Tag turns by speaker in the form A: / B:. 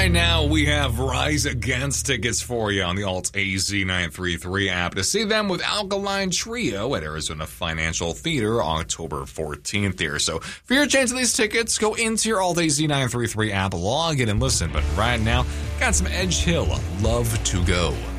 A: right now, we have Rise Against tickets for you on the Alt AZ 933 app to see them with Alkaline Trio at Arizona Financial Theater October 14th here. So for your chance of these tickets, go into your Alt AZ 933 app, log in and listen. But right now, got some Edge Hill, Love to Go.